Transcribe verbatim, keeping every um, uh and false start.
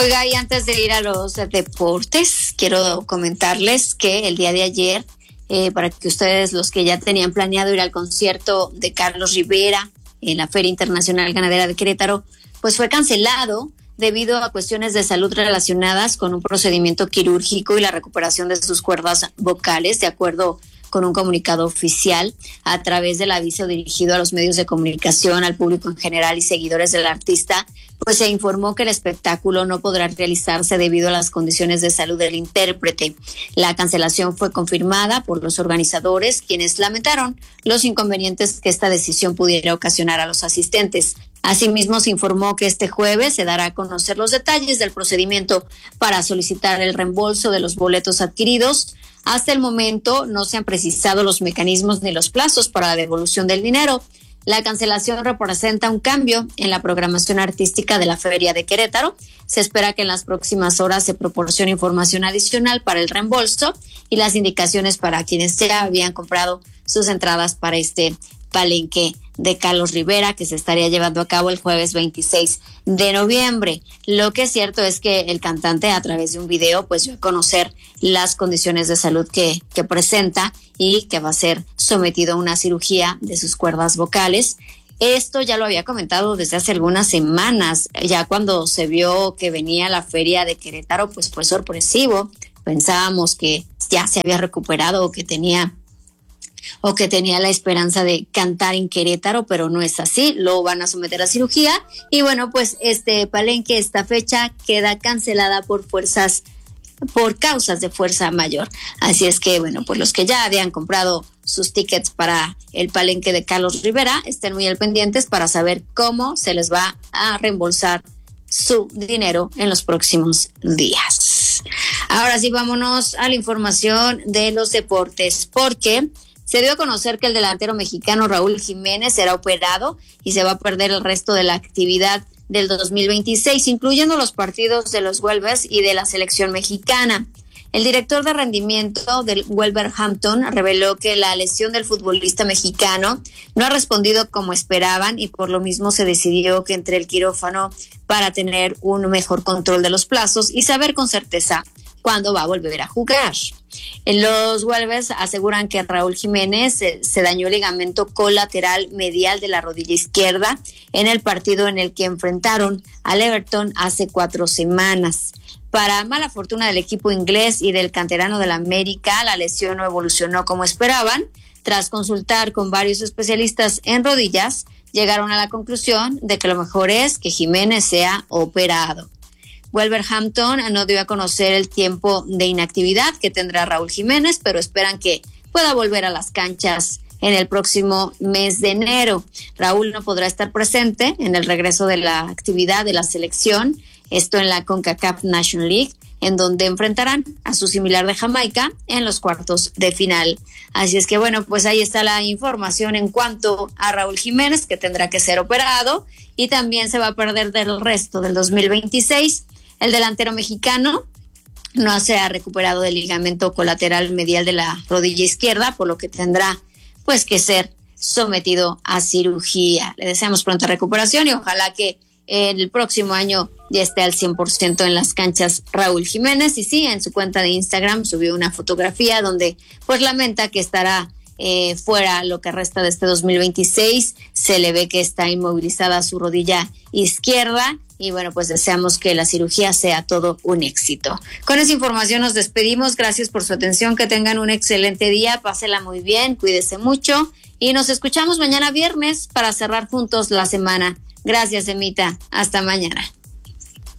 Oiga, y antes de ir a los deportes, quiero comentarles que el día de ayer, eh, para que ustedes, los que ya tenían planeado ir al concierto de Carlos Rivera en la Feria Internacional Ganadera de Querétaro, pues fue cancelado debido a cuestiones de salud relacionadas con un procedimiento quirúrgico y la recuperación de sus cuerdas vocales, de acuerdo con un comunicado oficial. A través del aviso dirigido a los medios de comunicación, al público en general y seguidores del artista, pues se informó que el espectáculo no podrá realizarse debido a las condiciones de salud del intérprete. La cancelación fue confirmada por los organizadores, quienes lamentaron los inconvenientes que esta decisión pudiera ocasionar a los asistentes. Asimismo, se informó que este jueves se dará a conocer los detalles del procedimiento para solicitar el reembolso de los boletos adquiridos. Hasta el momento no se han precisado los mecanismos ni los plazos para la devolución del dinero. La cancelación representa un cambio en la programación artística de la Feria de Querétaro. Se espera que en las próximas horas se proporcione información adicional para el reembolso y las indicaciones para quienes ya habían comprado sus entradas para este palenque de Carlos Rivera, que se estaría llevando a cabo el jueves veintiséis de noviembre. Lo que es cierto es que el cantante, a través de un video, pues dio a conocer las condiciones de salud que, que presenta y que va a ser sometido a una cirugía de sus cuerdas vocales. Esto ya lo había comentado desde hace algunas semanas. Ya cuando se vio que venía la Feria de Querétaro, pues fue sorpresivo. Pensábamos que ya se había recuperado o que tenía o que tenía la esperanza de cantar en Querétaro, pero no es así, lo van a someter a cirugía y bueno, pues este palenque, esta fecha queda cancelada por fuerzas, por causas de fuerza mayor. Así es que bueno, pues los que ya habían comprado sus tickets para el palenque de Carlos Rivera, estén muy al pendientes para saber cómo se les va a reembolsar su dinero en los próximos días. Ahora sí, vámonos a la información de los deportes, porque se dio a conocer que el delantero mexicano Raúl Jiménez será operado y se va a perder el resto de la actividad del dos mil veintiséis, incluyendo los partidos de los Wolves y de la selección mexicana. El director de rendimiento del Wolverhampton reveló que la lesión del futbolista mexicano no ha respondido como esperaban y por lo mismo se decidió que entre el quirófano para tener un mejor control de los plazos y saber con certeza cuándo va a volver a jugar. Los Wolves aseguran que Raúl Jiménez se, se dañó el ligamento colateral medial de la rodilla izquierda en el partido en el que enfrentaron al Everton hace cuatro semanas. Para mala fortuna del equipo inglés y del canterano del América, la lesión no evolucionó como esperaban. Tras consultar con varios especialistas en rodillas, llegaron a la conclusión de que lo mejor es que Jiménez sea operado. Wolverhampton no dio a conocer el tiempo de inactividad que tendrá Raúl Jiménez, pero esperan que pueda volver a las canchas en el próximo mes de enero. Raúl no podrá estar presente en el regreso de la actividad de la selección, esto en la CONCACAF Nations League, en donde enfrentarán a su similar de Jamaica en los cuartos de final. Así es que bueno, pues ahí está la información en cuanto a Raúl Jiménez, que tendrá que ser operado y también se va a perder del resto del dos mil veintiséis. El delantero mexicano no se ha recuperado del ligamento colateral medial de la rodilla izquierda, por lo que tendrá pues que ser sometido a cirugía. Le deseamos pronta recuperación y ojalá que el próximo año ya esté al cien por ciento en las canchas Raúl Jiménez. Y sí, en su cuenta de Instagram subió una fotografía donde pues lamenta que estará eh, fuera lo que resta de este dos mil veintiséis. Se le ve que está inmovilizada su rodilla izquierda. Y bueno, pues deseamos que la cirugía sea todo un éxito. Con esa información nos despedimos. Gracias por su atención. Que tengan un excelente día. Pásela muy bien. Cuídese mucho. Y nos escuchamos mañana viernes para cerrar juntos la semana. Gracias, Emita. Hasta mañana.